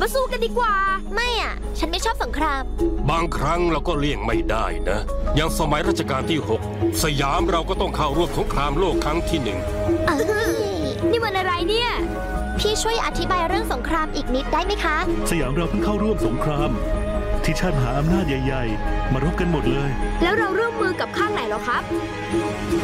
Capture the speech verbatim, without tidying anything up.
มาสู้กันดีกว่าไม่อ่ะฉันไม่ชอบสงครามบางครั้งเราก็เลี่ยงไม่ได้นะอย่างสมัยรัชกาลที่หกสยามเราก็ต้องเข้าร่วมสงครามโลกครั้งที่หนึ่งนี่มันอะไรเนี่ยพี่ช่วยอธิบายเรื่องสงครามอีกนิดได้ไหมคะสยามเราเพิ่งเข้าร่วมสงครามที่ชาติมหาอำนาจใหญ่ๆมารบกันหมดเลยแล้วเราร่วมมือกับข้างไหนหรอครับ